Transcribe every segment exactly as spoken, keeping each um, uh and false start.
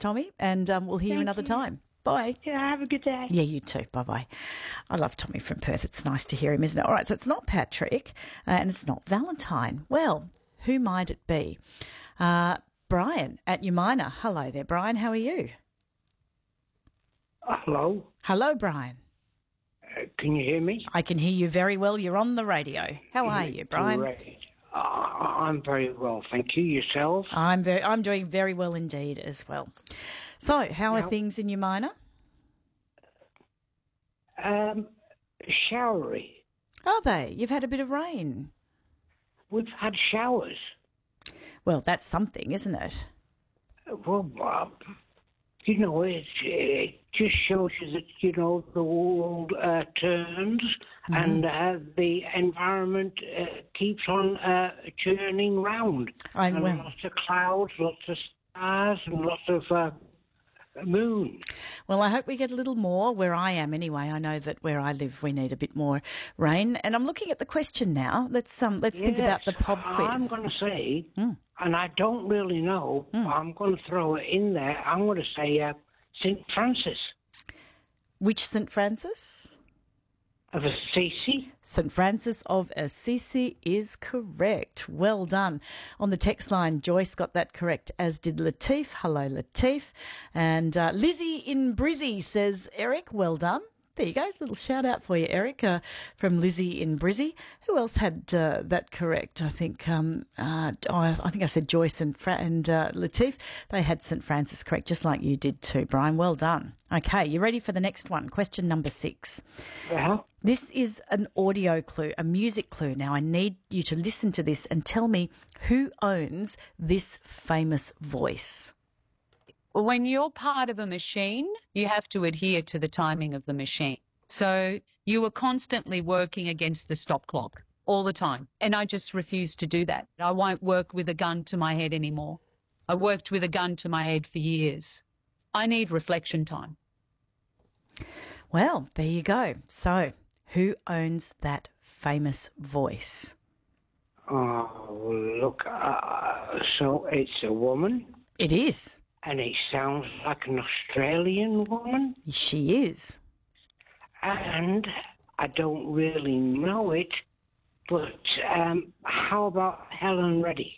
Tommy, and um, we'll hear you Thank another you. time. Bye. Yeah, have a good day. Yeah, you too. Bye-bye. I love Tommy from Perth. It's nice to hear him, isn't it? All right, so it's not Patrick uh, and it's not Valentine. Well, who might it be? Uh, Brian at Umina. Hello there, Brian. How are you? Uh, hello. Hello, Brian. Uh, can you hear me? I can hear you very well. You're on the radio. How are you, Brian? Great. Uh, I'm very well, thank you. Yourself? I'm very, I'm doing very well indeed as well. So, how Now, are things in Umina? Um, showery. Are they? You've had a bit of rain. We've had showers. Well, that's something, isn't it? Well, uh, you know, it, it just shows you that, you know, the world uh, turns mm-hmm. and uh, the environment uh, keeps on uh, churning round. I'm and well. Lots of clouds, lots of stars, and lots of uh, moon. Well, I hope we get a little more where I am anyway. I know that where I live we need a bit more rain. And I'm looking at the question now. Let's um let's yes, think about the pub quiz. I'm going to say, mm. and I don't really know, mm. I'm going to throw it in there. I'm going to say uh, Saint Francis. Which Saint Francis? Of Assisi. Saint Francis of Assisi is correct. Well done. On the text line, Joyce got that correct, as did Latif. Hello, Latif. And uh, Lizzie in Brizzy says, Eric, well done. There you go. A little shout out for you, Eric, uh, from Lizzie in Brizzy. Who else had uh, that correct? I think um, uh, oh, I think I said Joyce and, Fra- and uh, Latif. They had Saint Francis correct, just like you did too, Brian. Well done. Okay, you ready for the next one? Question number six. Yeah. This is an audio clue, a music clue. Now, I need you to listen to this and tell me who owns this famous voice. When you're part of a machine, you have to adhere to the timing of the machine. So you are constantly working against the stop clock all the time. And I just refuse to do that. I won't work with a gun to my head anymore. I worked with a gun to my head for years. I need reflection time. Well, there you go. So, who owns that famous voice? Oh, look, uh, so it's a woman? It is. And it sounds like an Australian woman? She is. And I don't really know it, but um, how about Helen Reddy?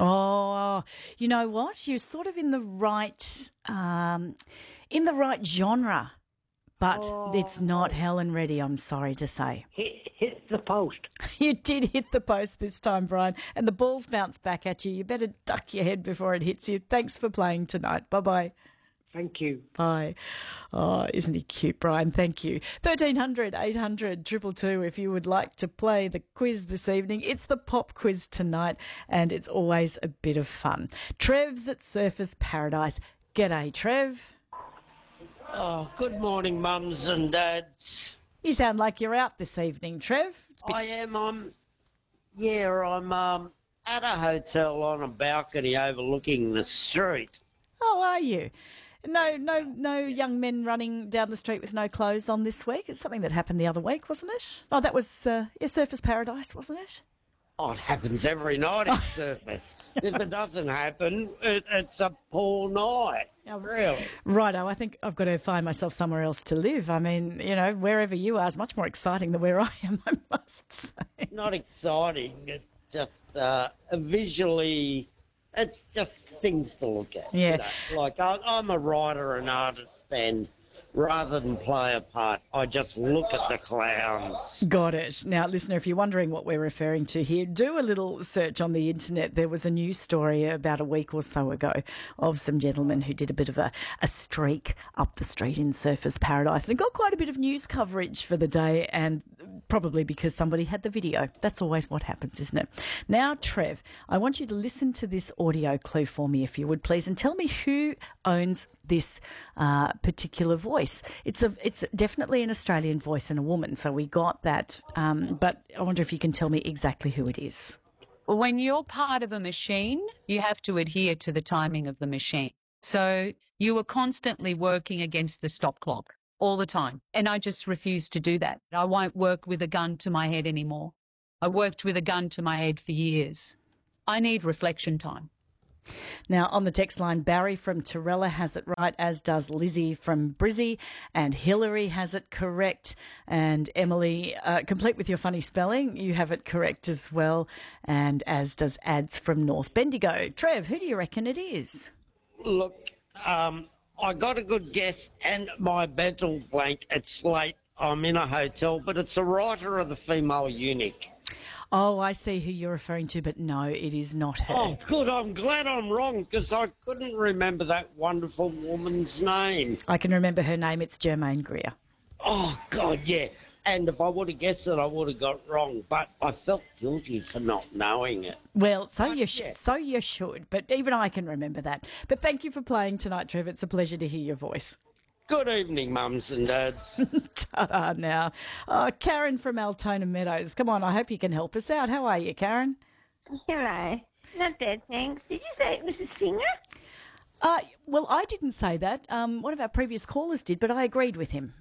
Oh, you know what? You're sort of in the right, um, in the right genre, but oh. it's not Helen Reddy, I'm sorry to say. Hit, hit the post. You did hit the post this time, Brian, and the ball's bounced back at you. You better duck your head before it hits you. Thanks for playing tonight. Bye-bye. Thank you. Bye. Oh, isn't he cute, Brian? Thank you. thirteen hundred, eight hundred, two two two if you would like to play the quiz this evening. It's the pop quiz tonight, and it's always a bit of fun. Trev's at Surfers Paradise. G'day, Trev. Oh, good morning, mums and dads. You sound like you're out this evening, Trev. Bit... I am. I'm. Yeah, I'm um, at a hotel on a balcony overlooking the street. Oh, are you? No, no, no young men running down the street with no clothes on this week. It's something that happened the other week, wasn't it? Oh, that was uh, yeah, Surfers Paradise, wasn't it? Oh, it happens every night at Surfers. If it doesn't happen, it, it's a poor night. Oh, really? Righto, I think I've got to find myself somewhere else to live. I mean, you know, wherever you are is much more exciting than where I am, I must say. Not exciting. It's just uh, visually, it's just things to look at. Yeah. You know? Like, I, I'm a writer and artist, and rather than play a part, I just look at the clowns. Got it. Now, listener, if you're wondering what we're referring to here, do a little search on the internet. There was a news story about a week or so ago of some gentlemen who did a bit of a, a streak up the street in Surfers Paradise. And it got quite a bit of news coverage for the day, and probably because somebody had the video. That's always what happens, isn't it? Now, Trev, I want you to listen to this audio clue for me, if you would, please, and tell me who owns this uh, particular voice. It's a, it's definitely an Australian voice and a woman, so we got that. Um, but I wonder if you can tell me exactly who it is. When you're part of a machine, you have to adhere to the timing of the machine. So you are constantly working against the stop clock all the time. And I just refuse to do that. I won't work with a gun to my head anymore. I worked with a gun to my head for years. I need reflection time. Now, on the text line, Barry from Torella has it right, as does Lizzie from Brizzy, and Hillary has it correct, and Emily, uh, complete with your funny spelling, you have it correct as well, and as does Ads from North Bendigo. Trev, who do you reckon it is? Look, um, I got a good guess, and my mental blank. It's late. I'm in a hotel, but it's a writer of the Female Eunuch. Oh, I see who you're referring to, but no, it is not her. Oh, good. I'm glad I'm wrong because I couldn't remember that wonderful woman's name. I can remember her name. It's Germaine Greer. Oh, God, yeah. And if I would have guessed it, I would have got wrong. But I felt guilty for not knowing it. Well, so you sh- yeah. so you should, but even I can remember that. But thank you for playing tonight, Trev. It's a pleasure to hear your voice. Good evening, mums and dads. Ta-da now. Oh, Karen from Altona Meadows. Come on, I hope you can help us out. How are you, Karen? Hello. Not bad, thanks. Did you say it was a singer? Uh, well, I didn't say that. Um, one of our previous callers did, but I agreed with him.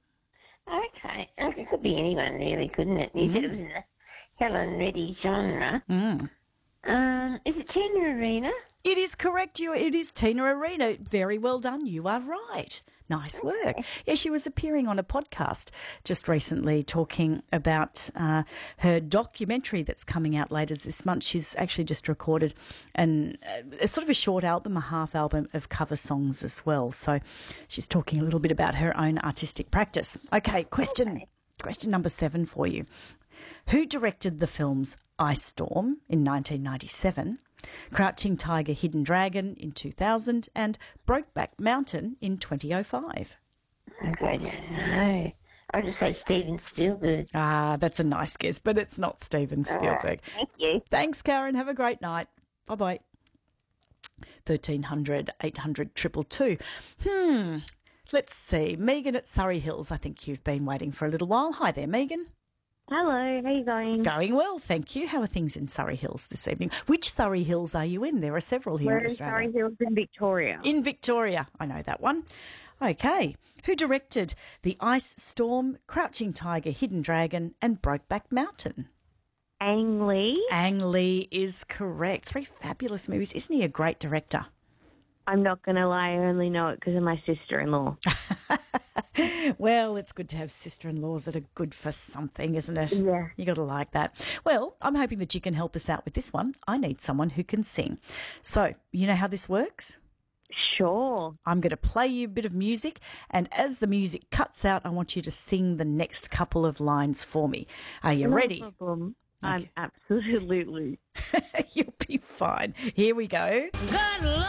Okay. Oh, it could be anyone, really, couldn't it? You mm. said it was in the Helen Reddy genre. Mm. Um, is it Tina Arena? It is correct. You. It is Tina Arena. Very well done. You are right. Nice work. Yeah, she was appearing on a podcast just recently talking about uh, her documentary that's coming out later this month. She's actually just recorded an, a sort of a short album, a half album of cover songs as well. So she's talking a little bit about her own artistic practice. Okay, question, okay. question number seven for you. Who directed the films Ice Storm in nineteen ninety-seven, Crouching Tiger, Hidden Dragon in two thousand, and Brokeback Mountain in twenty oh five? Okay, I don't know. I'll just say Steven Spielberg. Ah, that's a nice guess, but it's not Steven Spielberg. Right, thank you. Thanks, Karen. Have a great night. Bye-bye. thirteen hundred, eight hundred, two two two. Hmm. Let's see. Megan at Surrey Hills. I think you've been waiting for a little while. Hi there, Megan. Hello, how are you going? Going well, thank you. How are things in Surrey Hills this evening? Which Surrey Hills are you in? There are several here We're in in Australia. Surrey Hills in Victoria. In Victoria. I know that one. Okay. Who directed The Ice Storm, Crouching Tiger, Hidden Dragon and Brokeback Mountain? Ang Lee. Ang Lee is correct. Three fabulous movies. Isn't he a great director? I'm not going to lie, I only know it because of my sister-in-law. Well, it's good to have sister-in-laws that are good for something, isn't it? Yeah. You got to like that. Well, I'm hoping that you can help us out with this one. I need someone who can sing. So, you know how this works? Sure. I'm going to play you a bit of music, and as the music cuts out, I want you to sing the next couple of lines for me. Are you No ready? problem. Okay. I'm absolutely. You'll be fine. Here we go. Good